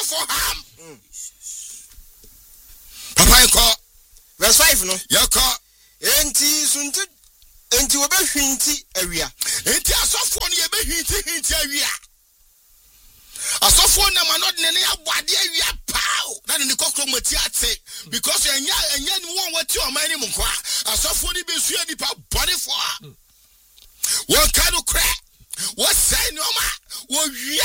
for harm. Papa Inko, verse 5 no. Yako. Enti we be hwinti awia. Enti asofo ne be hwinti awia. Asofo na manod ne abade awia pao. Na ne kokro mati ate because enya ni won wati o man ni mu kwa. Asofo ni be sua nipa body for. What kind of crap? What say no ma? What wia